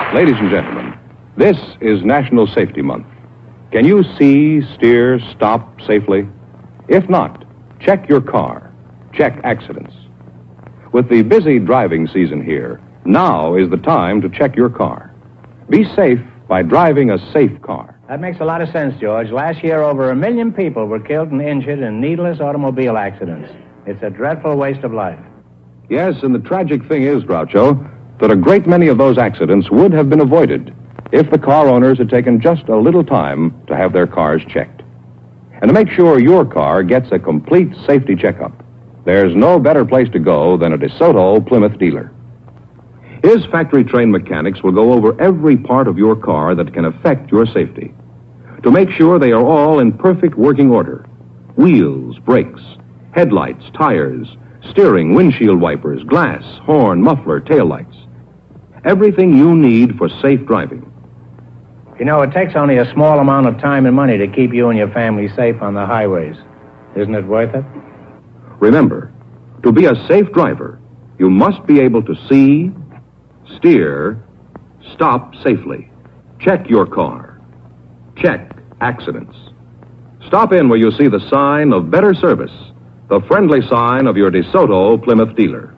Ladies and gentlemen, this is National Safety Month. Can you see, steer, stop safely? If not, check your car. Check accidents. With the busy driving season here, now is the time to check your car. Be safe by driving a safe car. That makes a lot of sense, George. Last year, over 1 million people were killed and injured in needless automobile accidents. It's a dreadful waste of life. Yes, and the tragic thing is, Groucho, that a great many of those accidents would have been avoided if the car owners had taken just a little time to have their cars checked. And to make sure your car gets a complete safety checkup, there's no better place to go than a DeSoto Plymouth dealer. His factory-trained mechanics will go over every part of your car that can affect your safety to make sure they are all in perfect working order. Wheels, brakes, headlights, tires, steering, windshield wipers, glass, horn, muffler, taillights. Everything you need for safe driving. You know, it takes only a small amount of time and money to keep you and your family safe on the highways. Isn't it worth it? Remember, to be a safe driver, you must be able to see, steer, stop safely. Check your car. Check accidents. Stop in where you see the sign of better service, the friendly sign of your DeSoto Plymouth dealer.